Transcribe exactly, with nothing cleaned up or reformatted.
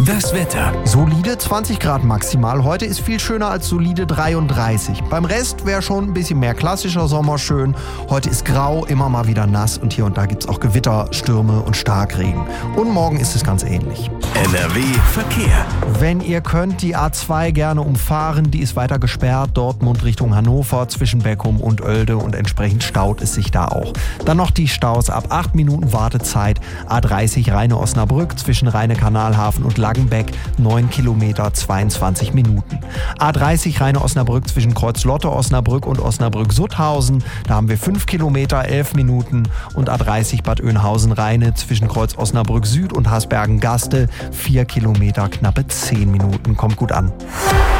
Das Wetter. Solide zwanzig Grad maximal. Heute ist viel schöner als solide dreiunddreißig. Beim Rest wäre schon ein bisschen mehr klassischer Sommer schön. Heute ist grau, immer mal wieder nass und hier und da gibt es auch Gewitter, Stürme und Starkregen. Und morgen ist es ganz ähnlich. N R W Verkehr. Wenn ihr könnt, die A zwei gerne umfahren. Die ist weiter gesperrt. Dortmund Richtung Hannover zwischen Beckum und Oelde und entsprechend staut es sich da auch. Dann noch die Staus ab acht Minuten Wartezeit. A dreißig Rheine-Osnabrück zwischen Rheine-Kanalhafen und Langenbeck neun Kilometer zweiundzwanzig Minuten. A dreißig Rheine-Osnabrück zwischen Kreuzlotte, Osnabrück und Osnabrück-Sutthausen. Da haben wir fünf Kilometer elf Minuten. Und A dreißig Bad Oeynhausen-Rheine zwischen Kreuz Osnabrück Süd und Hasbergen-Gaste vier Kilometer knappe zehn Minuten. Kommt gut an.